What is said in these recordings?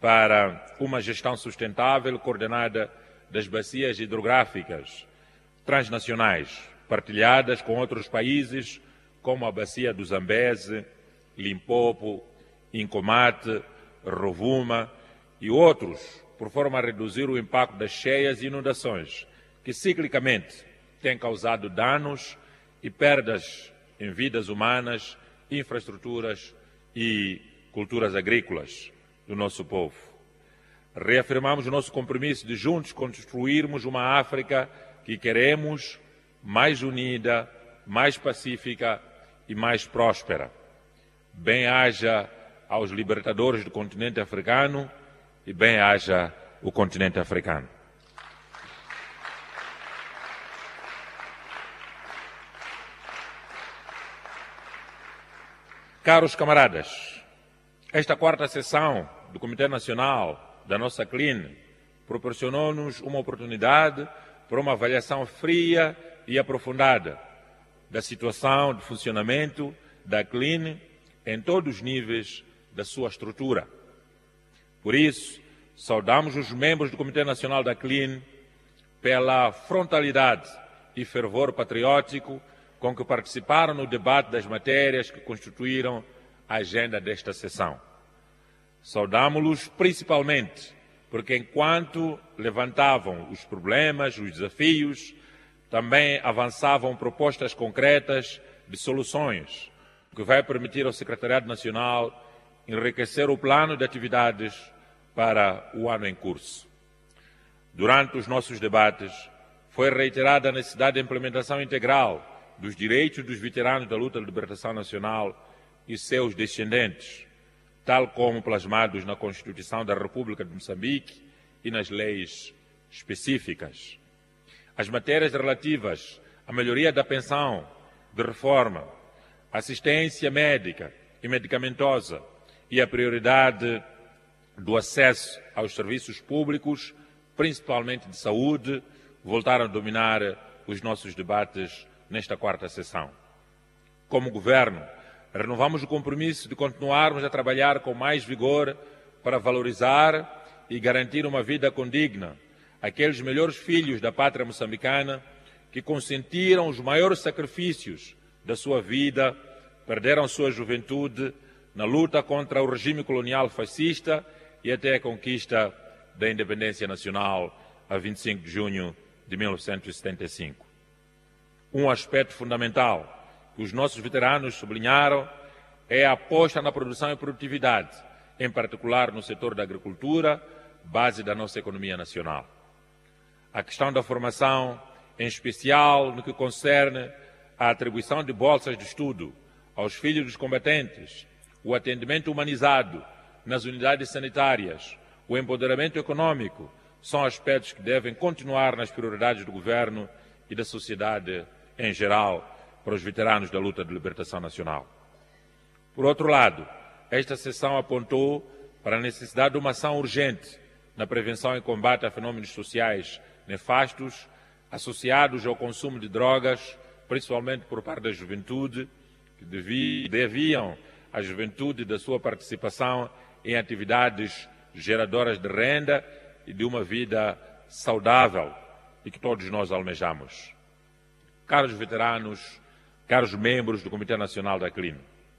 para uma gestão sustentável coordenada das bacias hidrográficas transnacionais, partilhadas com outros países, como a bacia do Zambeze, Limpopo, Incomate, Rovuma e outros, por forma a reduzir o impacto das cheias e inundações, que ciclicamente têm causado danos e perdas em vidas humanas, infraestruturas e culturas agrícolas do nosso povo. Reafirmamos o nosso compromisso de juntos construirmos uma África que queremos mais unida, mais pacífica e mais próspera. Bem-haja aos libertadores do continente africano e bem-haja o continente africano. Caros camaradas, esta quarta sessão do Comitê Nacional da nossa CLIN proporcionou-nos uma oportunidade para uma avaliação fria e aprofundada da situação de funcionamento da CLIN em todos os níveis da sua estrutura. Por isso, saudamos os membros do Comitê Nacional da CLIN pela frontalidade e fervor patriótico com que participaram no debate das matérias que constituíram a agenda desta sessão. Saudamos-los principalmente porque, enquanto levantavam os problemas, os desafios, também avançavam propostas concretas de soluções, o que vai permitir ao Secretariado Nacional enriquecer o plano de atividades para o ano em curso. Durante os nossos debates, foi reiterada a necessidade de implementação integral dos direitos dos veteranos da luta de libertação nacional e seus descendentes, tal como plasmados na Constituição da República de Moçambique e nas leis específicas. As matérias relativas à melhoria da pensão de reforma, assistência médica e medicamentosa e a prioridade do acesso aos serviços públicos, principalmente de saúde, voltaram a dominar os nossos debates nesta quarta sessão. Como Governo, renovamos o compromisso de continuarmos a trabalhar com mais vigor para valorizar e garantir uma vida condigna àqueles melhores filhos da pátria moçambicana que consentiram os maiores sacrifícios da sua vida, perderam sua juventude na luta contra o regime colonial fascista e até a conquista da independência nacional a 25 de junho de 1975. Um aspecto fundamental que os nossos veteranos sublinharam é a aposta na produção e produtividade, em particular no setor da agricultura, base da nossa economia nacional. A questão da formação, em especial no que concerne à atribuição de bolsas de estudo aos filhos dos combatentes, o atendimento humanizado nas unidades sanitárias, o empoderamento econômico, são aspectos que devem continuar nas prioridades do Governo e da sociedade em geral para os veteranos da luta de libertação nacional. Por outro lado, esta sessão apontou para a necessidade de uma ação urgente na prevenção e combate a fenômenos sociais nefastos associados ao consumo de drogas, principalmente por parte da juventude, que deviam à juventude da sua participação em atividades geradoras de renda e de uma vida saudável e que todos nós almejamos. Caros veteranos, caros membros do Comitê Nacional da CLIN,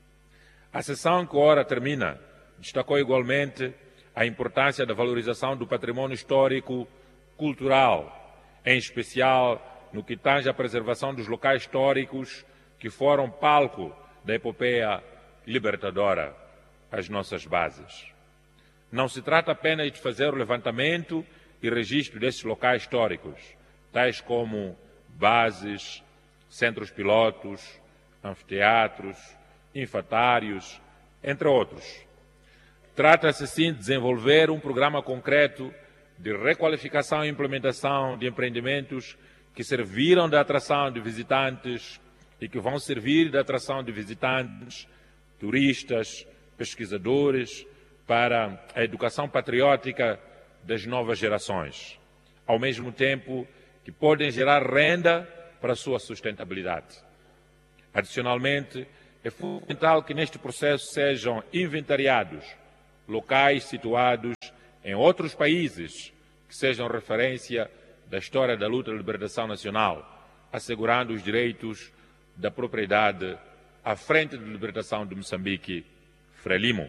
a sessão que ora termina destacou igualmente a importância da valorização do patrimônio histórico cultural, em especial no que tange à preservação dos locais históricos que foram palco da epopeia libertadora, as nossas bases. Não se trata apenas de fazer o levantamento e registro desses locais históricos, tais como bases, centros pilotos, anfiteatros, infantários, entre outros. Trata-se, sim, de desenvolver um programa concreto de requalificação e implementação de empreendimentos que serviram de atração de visitantes e que vão servir de atração de visitantes, turistas, pesquisadores, para a educação patriótica das novas gerações, ao mesmo tempo que podem gerar renda para a sua sustentabilidade. Adicionalmente, é fundamental que neste processo sejam inventariados locais situados em outros países que sejam referência da história da luta de libertação nacional, assegurando os direitos da propriedade à Frente de Libertação de Moçambique, Frelimo.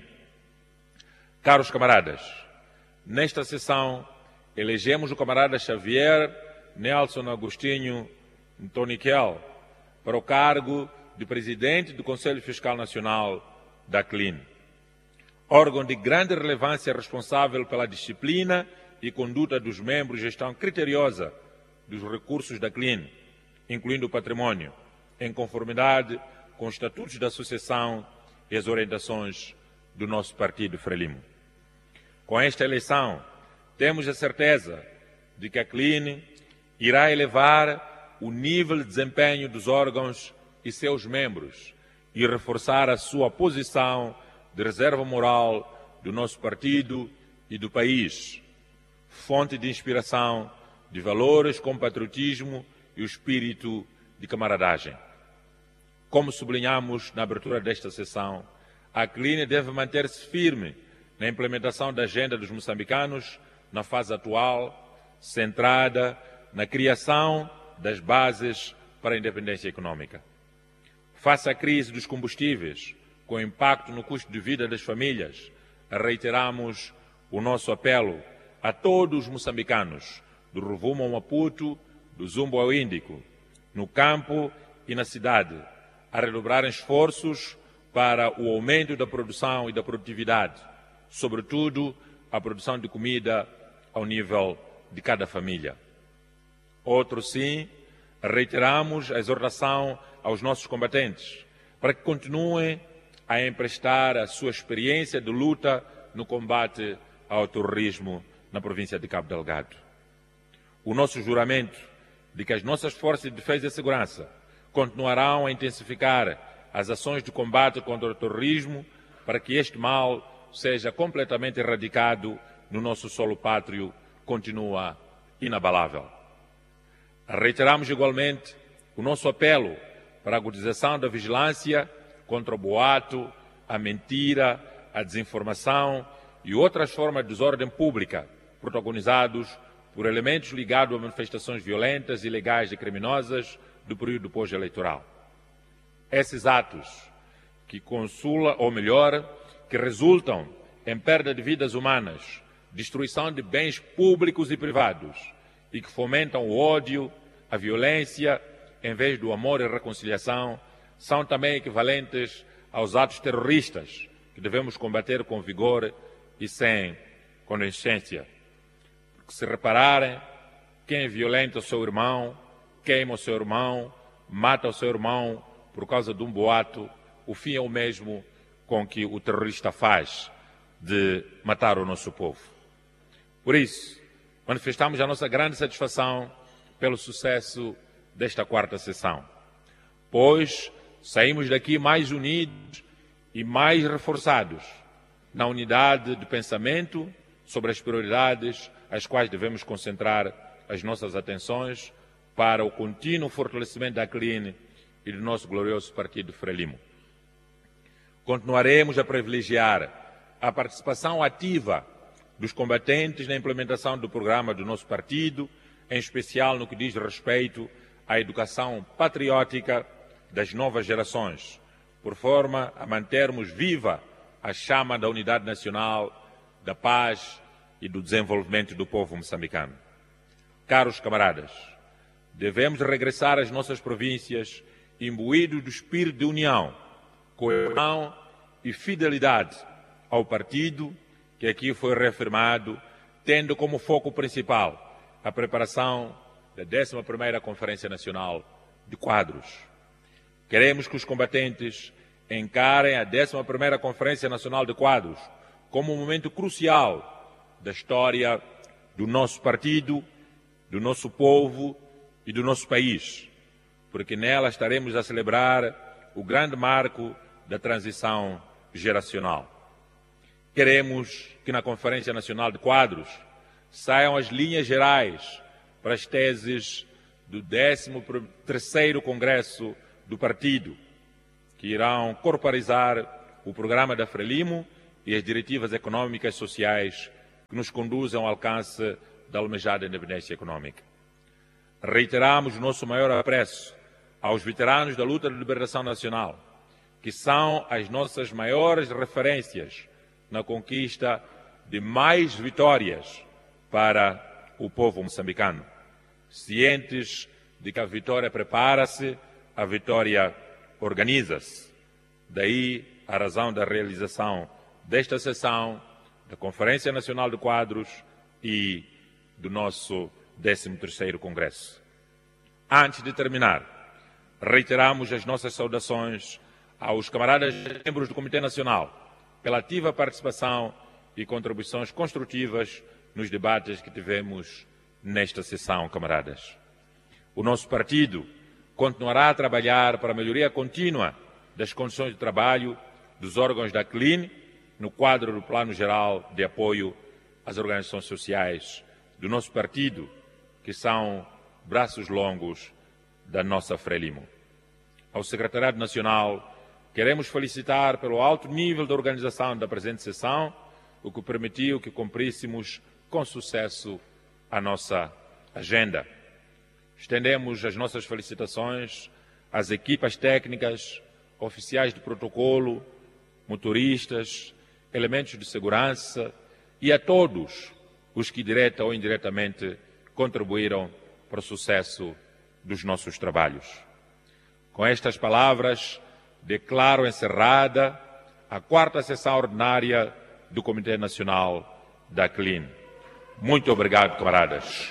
Caros camaradas, nesta sessão elegemos o camarada Xavier Nelson Agostinho Ntoniquel para o cargo de presidente do Conselho Fiscal Nacional da CLIN, órgão de grande relevância responsável pela disciplina e conduta dos membros e gestão criteriosa dos recursos da CLIN, incluindo o patrimônio, em conformidade com os estatutos da associação e as orientações do nosso partido Frelimo. Com esta eleição, temos a certeza de que a CLIN irá elevar o nível de desempenho dos órgãos e seus membros e reforçar a sua posição de reserva moral do nosso partido e do país, fonte de inspiração de valores como patriotismo e o espírito de camaradagem. Como sublinhamos na abertura desta sessão, a CLIN deve manter-se firme na implementação da agenda dos moçambicanos na fase atual, centrada na criação das bases para a independência econômica. Face à crise dos combustíveis, com impacto no custo de vida das famílias, reiteramos o nosso apelo a todos os moçambicanos, do Rovuma ao Maputo, do Zumbo ao Índico, no campo e na cidade, a redobrarem esforços para o aumento da produção e da produtividade, sobretudo a produção de comida ao nível de cada família. Outro sim, reiteramos a exortação aos nossos combatentes para que continuem a emprestar a sua experiência de luta no combate ao terrorismo na província de Cabo Delgado. O nosso juramento de que as nossas forças de defesa e segurança continuarão a intensificar as ações de combate contra o terrorismo para que este mal seja completamente erradicado no nosso solo pátrio, continua inabalável. Reiteramos igualmente o nosso apelo para a agudização da vigilância contra o boato, a mentira, a desinformação e outras formas de desordem pública protagonizados por elementos ligados a manifestações violentas, ilegais e criminosas do período pós-eleitoral. Esses atos que que resultam em perda de vidas humanas, destruição de bens públicos e privados e que fomentam o ódio, a violência, em vez do amor e reconciliação, são também equivalentes aos atos terroristas que devemos combater com vigor e sem condescendência. Porque se repararem, quem violenta o seu irmão, queima o seu irmão, mata o seu irmão por causa de um boato, o fim é o mesmo com que o terrorista faz de matar o nosso povo. Por isso, manifestamos a nossa grande satisfação pelo sucesso desta quarta sessão, pois saímos daqui mais unidos e mais reforçados na unidade de pensamento sobre as prioridades às quais devemos concentrar as nossas atenções para o contínuo fortalecimento da CLIN e do nosso glorioso partido Frelimo. Continuaremos a privilegiar a participação ativa dos combatentes na implementação do programa do nosso partido, em especial no que diz respeito à educação patriótica das novas gerações, por forma a mantermos viva a chama da unidade nacional, da paz e do desenvolvimento do povo moçambicano. Caros camaradas, devemos regressar às nossas províncias imbuídos do espírito de união, coesão e fidelidade ao partido que aqui foi reafirmado, tendo como foco principal a preparação da 11ª Conferência Nacional de Quadros. Queremos que os combatentes encarem a 11ª Conferência Nacional de Quadros como um momento crucial da história do nosso partido, do nosso povo e do nosso país, porque nela estaremos a celebrar o grande marco da transição geracional. Queremos que na Conferência Nacional de Quadros saiam as linhas gerais para as teses do 13º Congresso do Partido, que irão corporizar o programa da Frelimo e as diretivas econômicas e sociais que nos conduzem ao alcance da almejada independência econômica. Reiteramos o nosso maior apreço aos veteranos da luta de liberação nacional, que são as nossas maiores referências na conquista de mais vitórias para o povo moçambicano. Cientes de que a vitória prepara-se, a vitória organiza-se. Daí a razão da realização desta sessão da Conferência Nacional de Quadros e do nosso 13º Congresso. Antes de terminar, reiteramos as nossas saudações aos camaradas membros do Comitê Nacional pela ativa participação e contribuições construtivas nos debates que tivemos nesta sessão, camaradas. O nosso partido continuará a trabalhar para a melhoria contínua das condições de trabalho dos órgãos da CLIN no quadro do Plano Geral de Apoio às Organizações Sociais do nosso partido, que são braços longos da nossa Frelimo. Ao Secretariado Nacional, queremos felicitar pelo alto nível de organização da presente sessão, o que permitiu que cumpríssemos com sucesso a nossa agenda. Estendemos as nossas felicitações às equipas técnicas, oficiais de protocolo, motoristas, elementos de segurança e a todos os que direta ou indiretamente contribuíram para o sucesso dos nossos trabalhos. Com estas palavras, declaro encerrada a 4ª sessão ordinária do Comitê Nacional da CLIN. Muito obrigado, camaradas.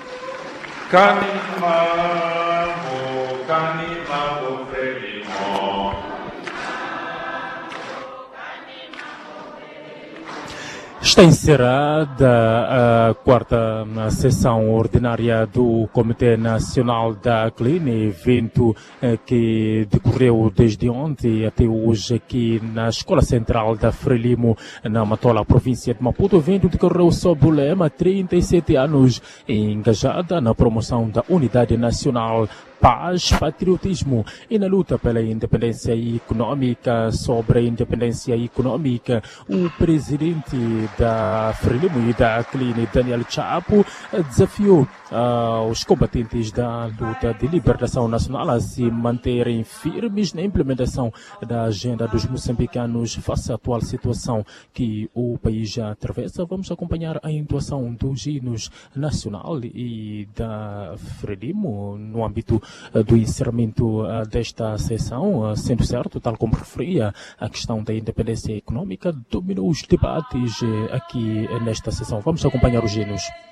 Está encerrada a 4ª sessão ordinária do Comitê Nacional da CLIN, evento que decorreu desde ontem até hoje aqui na Escola Central da Frelimo, na Matola, província de Maputo. O evento decorreu sob o lema 37 anos engajada na promoção da unidade nacional, paz, patriotismo e na luta pela independência econômica. Sobre a independência econômica, o presidente da Frelimo e da CLIN, Daniel Chapo, desafiou os combatentes da luta de libertação nacional a se manterem firmes na implementação da agenda dos moçambicanos face à atual situação que o país já atravessa. Vamos acompanhar a entoação dos hinos nacional e da Frelimo no âmbito do encerramento desta sessão, sendo certo, tal como referia, a questão da independência econômica dominou os debates aqui nesta sessão. Vamos acompanhar os hinos.